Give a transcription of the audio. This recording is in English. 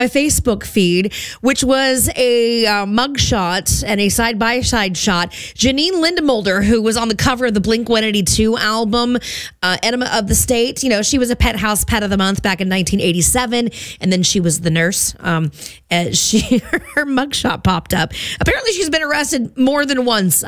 my Facebook feed, which was a mugshot and a side-by-side shot. Janine Lindemulder, who was on the cover of the Blink-182 album, Enema of the State. You know, she was a Pet House Pet of the Month back in 1987, and then she was the nurse. Her mugshot popped up. Apparently, she's been arrested more than once